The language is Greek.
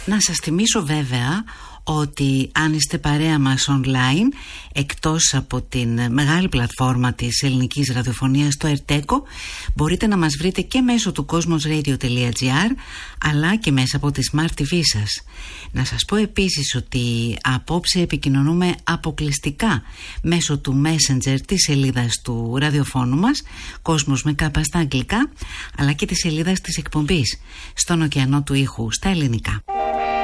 Να σας θυμίσω βέβαια ότι αν είστε παρέα μας online, εκτός από την μεγάλη πλατφόρμα της ελληνικής ραδιοφωνίας, το Ερτέκο, μπορείτε να μας βρείτε και μέσω του cosmosradio.gr, αλλά και μέσα από τη Smart TV σας. Να σας πω επίσης ότι απόψε επικοινωνούμε αποκλειστικά μέσω του Messenger της σελίδας του ραδιοφώνου μας, Κόσμος με κάπα στα αγγλικά, αλλά και της σελίδας της εκπομπής, στον ωκεανό του ήχου στα ελληνικά.